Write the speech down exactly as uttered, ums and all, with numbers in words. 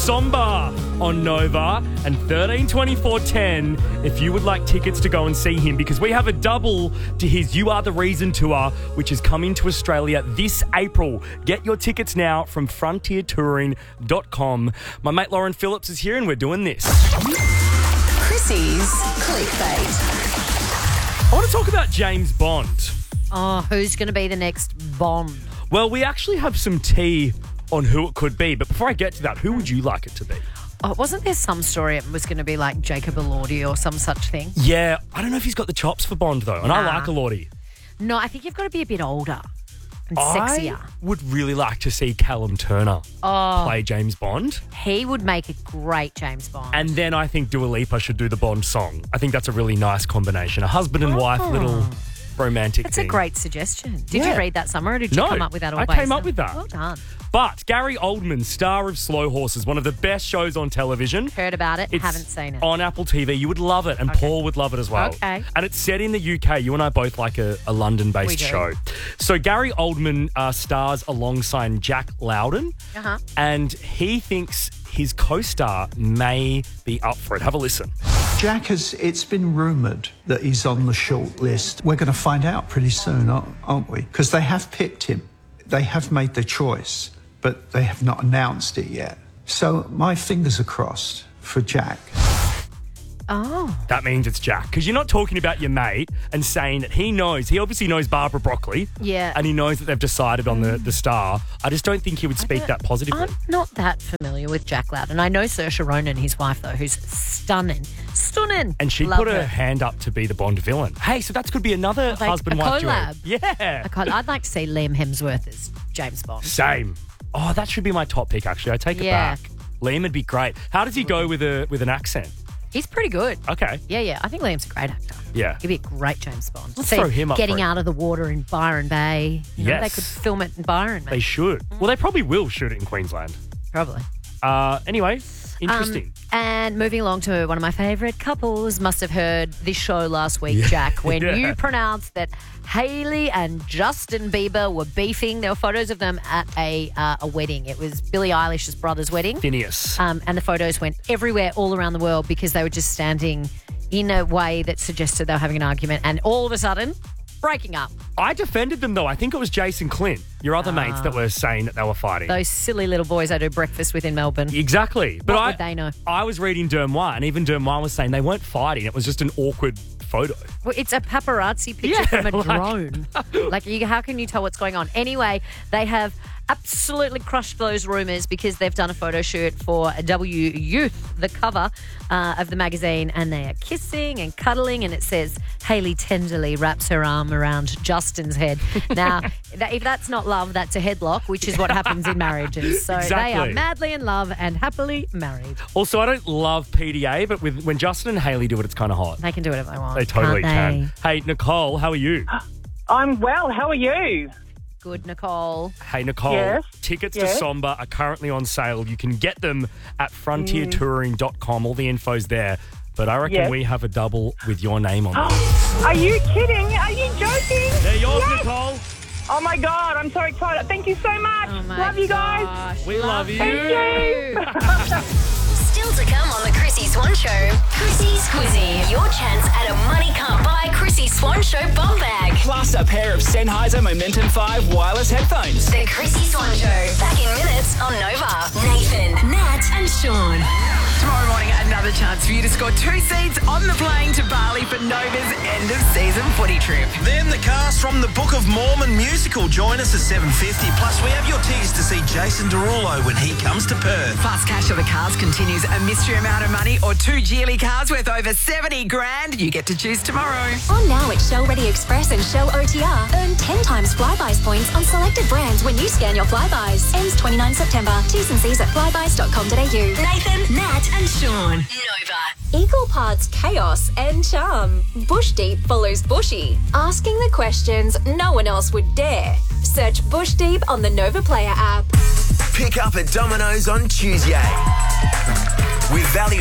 Samba on Nova, and thirteen twenty-four ten if you would like tickets to go and see him, because we have a double to his You Are the Reason tour, which is coming to Australia this April. Get your tickets now from frontier touring dot com. My mate Lauren Phillips is here and we're doing this. Chrissy's Clickbait. I want to talk about James Bond. Oh, who's going to be the next Bond? Well, we actually have some tea on who it could be, but before I get to that, who would you like it to be? Oh, wasn't there some story it was going to be like Jacob Elordi or some such thing? Yeah, I don't know if he's got the chops for Bond, though, and Nah. I like Elordi. No, I think you've got to be a bit older and I sexier. would really like to see Callum Turner Oh, play James Bond, he would make a great James Bond. and then I think Dua Lipa should do the Bond song. I think that's a really nice combination, a husband and wife Oh. little romantic That's thing. a great suggestion. Did Yeah. you read that somewhere or did you No, come up with that all I by came up yourself? with that. Well done. But Gary Oldman, star of Slow Horses, one of the best shows on television. Heard about it, It's haven't seen it. on Apple T V. You would love it, and Okay. Paul would love it as well. Okay. And it's set in the U K. You and I both like a, a We London-based do. show. So Gary Oldman uh, stars alongside Jack Lowden, Uh-huh. and he thinks his co-star may be up for it. Have a listen. Jack has, it's been rumoured that he's on the short list. We're going to find out pretty soon, aren't aren't we? Because they have picked him. They have made the choice, but they have not announced it yet. So my fingers are crossed for Jack. Oh. That means it's Jack, because you're not talking about your mate and saying that he knows. He obviously knows Barbara Broccoli. Yeah. And he knows that they've decided on the, the star. I just don't think he would speak don't- that positively. I'm not that familiar with Jack Loudon. I know Saoirse Ronan, his wife, though, who's stunning. Stunning. And she Love put her her. hand up to be the Bond villain. Hey, so that could be another Like husband-wife a collab. duo. Yeah. I can't- I'd like to see Liam Hemsworth as James Bond. Same. Oh, that should be my top pick, actually. I take it Yeah. back. Liam would be great. How does he go with a with an accent? He's pretty good. Okay. Yeah, yeah. I think Liam's a great actor. Yeah. He'd be a great James Bond. Let's See, throw him up Getting for it. out of the water in Byron Bay. You know, Yes. They could film it in Byron, They maybe. should. Well, they probably will shoot it in Queensland. Probably. Uh, anyway, interesting. Um, and moving along to one of my favourite couples, must have heard this show last week, Yeah. Jack, when Yeah. you pronounced that Hailey and Justin Bieber were beefing. There were photos of them at a uh, a wedding. It was Billie Eilish's brother's wedding. Phineas. Um, and the photos went everywhere all around the world because they were just standing in a way that suggested they were having an argument, and all of a sudden, breaking up. I defended them, though. I think it was Jason Clint, your other mates, that were saying that they were fighting. Those silly little boys I do breakfast with in Melbourne. Exactly. But What I, would they know? I was reading Dermois, and even Dermois was saying they weren't fighting. It was just an awkward photo. Well, it's a paparazzi picture Yeah, from a like- drone. like, you, how can you tell what's going on? Anyway, they have absolutely crushed those rumours because they've done a photo shoot for W Youth, the cover uh, of the magazine, and they are kissing and cuddling, and it says, Hailey tenderly wraps her arm around Justin's head. Now, that, if that's not love, that's a headlock, which is what happens in marriages. So they Exactly. are madly in love and happily married. Also, I don't love P D A, but with, when Justin and Hailey do it, it's kind of hot. They can do whatever they want. They totally can't can. Hey, Nicole, how are you? I'm well. How are you? Good, Nicole. Hey, Nicole, Yes. tickets to Yes. Samba are currently on sale. You can get them at frontier touring dot com. All the info's there. But I reckon Yes. we have a double with your name on it. Are you kidding? Are you joking? They're yours, Yes. Nicole. Oh my God, I'm so excited. Thank you so much. Oh my Love you guys. gosh. We love you. Thank you. Still to come on the Chrissy Swan Show. Chrissy's Quizzy. Your chance at a money can't buy Chrissy Swan Show bum bag. Plus a pair of Sennheiser Momentum five wireless headphones. The Chrissy Swan Show. Back in minutes on Nova. Nathan, Nat, and Sean. Tomorrow morning, another chance for you to score two seats on the plane to Bali for Nova's end of season footy trip. Then the cast from the Book of Mormon musical join us at seven fifty. Plus, we have your tickets to see Jason Derulo when he comes to Perth. Plus, Cash or the Cars continues a mystery amount of money or two Geely cars worth over seventy grand. You get to choose tomorrow. On now at Shell Ready Express and Shell O T R. Earn ten times Flybuys points on selected brands when you scan your Flybuys. Ends twenty-ninth September. T's and C's at flybuys dot com dot a u. Nathan, Nat, And Sean. Nova. Equal parts chaos and charm. Bush Deep follows Bushy, asking the questions no one else would dare. Search Bush Deep on the Nova Player app. Pick up at Domino's on Tuesday with value